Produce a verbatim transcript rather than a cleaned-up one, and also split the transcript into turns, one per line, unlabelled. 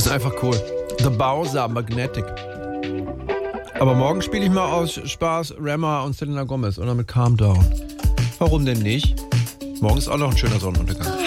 Einfach cool. The Bowser, Magnetic. Aber morgen spiele ich mal aus Spaß Rema und Selena Gomez oder mit Calm Down. Warum denn nicht? Morgen ist auch noch ein schöner Sonnenuntergang.